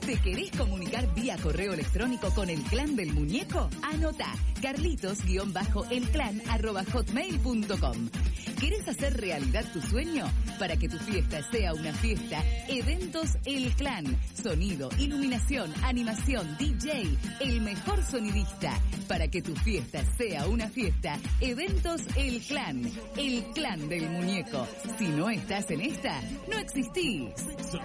¿Te querés comunicar vía correo electrónico con el Clan del Muñeco? Anota carlitos-elclan@hotmail.com. ¿Querés hacer realidad tu sueño? Para que tu fiesta sea una fiesta, Eventos El Clan. Sonido, iluminación, animación, DJ, el mejor sonidista. Para que tu fiesta sea una fiesta, Eventos El Clan del Muñeco. Si no estás en esta, no existís.